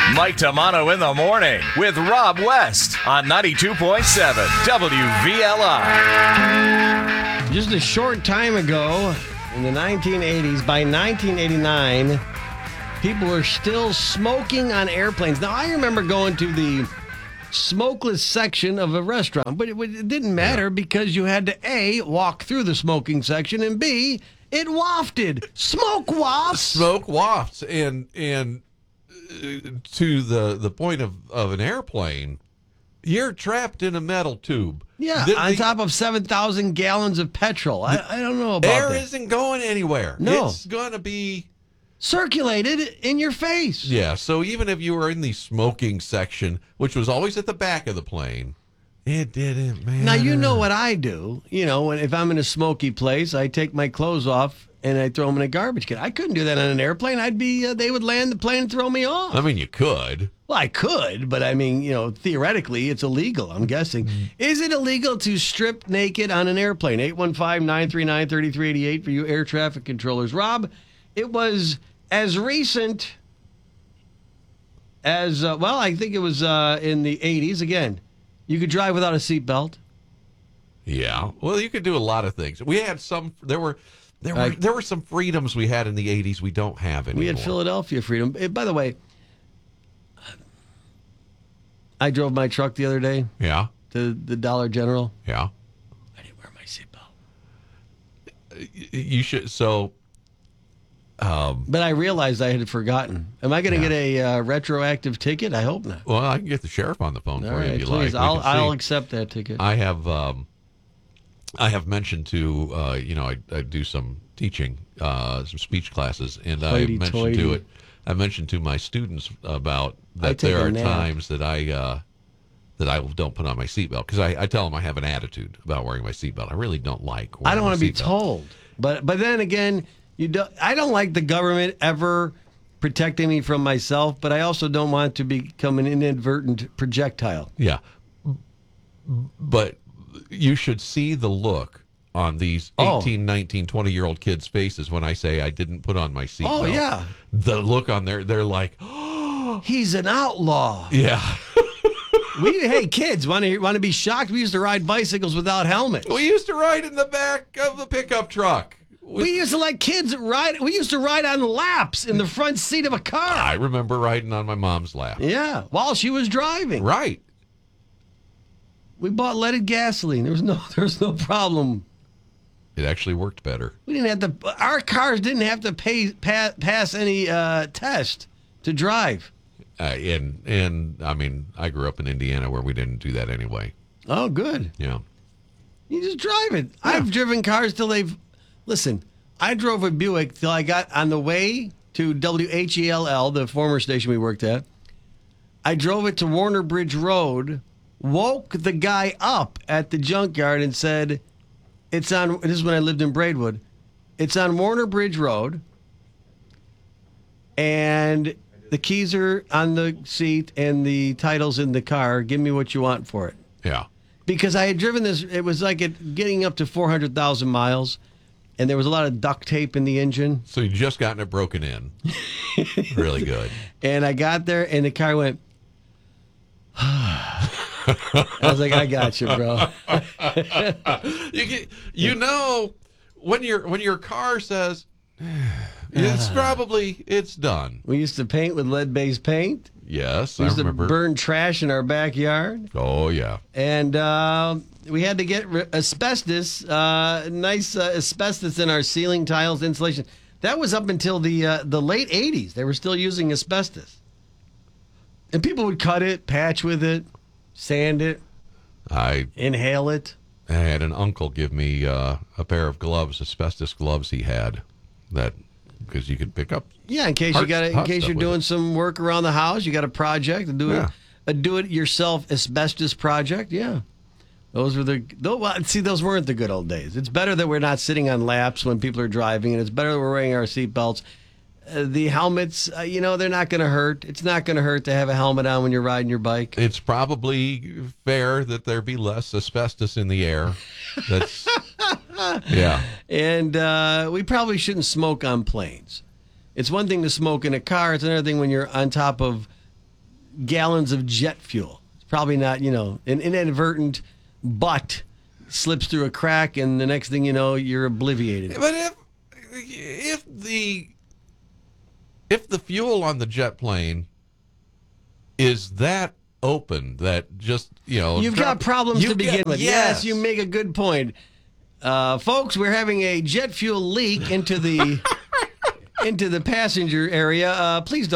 Mike Tamano in the morning with Rob West on 92.7 WVLI. Just a short time ago, in the 1980s, by 1989, people were still smoking on airplanes. Now, I remember going to the smokeless section of a restaurant, but it didn't matter because you had to, A, walk through the smoking section, and B, it wafted. Smoke wafts. Smoke wafts. And to the point of an airplane, you're trapped in a metal tube. Yeah, on top of 7,000 gallons of petrol. I don't know about air that. Isn't going anywhere. No. It's going to be circulated in your face. Yeah, so even if you were in the smoking section, which was always at the back of the plane, it didn't matter. Now, you know what I do. You know, if I'm in a smoky place, I take my clothes off and I throw them in a garbage can. I couldn't do that on an airplane. They would land the plane and throw me off. I mean, you could. Well, I could, but I mean, you know, theoretically, it's illegal, I'm guessing. Is it illegal to strip naked on an airplane? 815-939-3388 for you air traffic controllers. Rob, it was as recent as, I think it was in the 80s. Again, you could drive without a seatbelt. Yeah. Well, you could do a lot of things. We had some, there were some freedoms we had in the 80s we don't have anymore. We had Philadelphia freedom. By the way, I drove my truck the other day. Yeah. To the Dollar General. Yeah. I didn't wear my seatbelt. You should, so. But I realized I had forgotten. Am I going to get a retroactive ticket? I hope not. Well, I can get the sheriff on the phone for you if you please. like. I'll accept that ticket. I have mentioned to, I do some teaching, some speech classes, and I mentioned to my students about that there are times that I don't put on my seatbelt because I tell them I have an attitude about wearing my seatbelt. I really don't like wearing I don't want to be seatbelt. told. But then again, I don't like the government ever protecting me from myself, but I also don't want to become an inadvertent projectile. Yeah. But you should see the look on these 18, 19, 20-year-old kids' faces when I say I didn't put on my seatbelt. Oh, yeah. The look on they're like, oh. He's an outlaw. Yeah. Hey, kids, want to be shocked? We used to ride bicycles without helmets. We used to ride in the back of the pickup truck. We used to let kids ride. We used to ride on laps in the front seat of a car. I remember riding on my mom's lap. Yeah, while she was driving. Right. We bought leaded gasoline. There was no problem. It actually worked better. We didn't have to. Our cars didn't have to pass any test to drive. And I mean, I grew up in Indiana where we didn't do that anyway. Oh, good. Yeah. You just drive it. Yeah. I've driven cars till they've. Listen, I drove a Buick till I got on the way to WHELL, the former station we worked at. I drove it to Warner Bridge Road, woke the guy up at the junkyard and said, this is when I lived in Braidwood, it's on Warner Bridge Road, and the keys are on the seat and the title's in the car. Give me what you want for it. Yeah. Because I had driven this, it was like getting up to 400,000 miles. And there was a lot of duct tape in the engine. So you just gotten it broken in. Really good. And I got there, and the car went. I was like, I got you, bro. When your car says it's done. We used to paint with lead-based paint. Yes, we used I remember. to burn trash in our backyard. Oh yeah. And we had to get asbestos, nice asbestos in our ceiling tiles insulation. That was up until the late 80s. They were still using asbestos. And people would cut it, patch with it, sand it, inhale it. I had an uncle give me a pair of gloves, asbestos gloves he had, that because you could pick up. Yeah, in case you're doing some work around the house, you got a project, a do-it-yourself asbestos project. Yeah. Those were those weren't the good old days. It's better that we're not sitting on laps when people are driving, and it's better that we're wearing our seatbelts. The helmets, they're not going to hurt. It's not going to hurt to have a helmet on when you're riding your bike. It's probably fair that there be less asbestos in the air. That's yeah. And we probably shouldn't smoke on planes. It's one thing to smoke in a car. It's another thing when you're on top of gallons of jet fuel. It's probably not, an inadvertent butt slips through a crack, and the next thing you know, you're obliviated. But if the fuel on the jet plane is that open, that just you've got problems to begin with. Yes, you make a good point, folks. We're having a jet fuel leak into the passenger area. Please don't.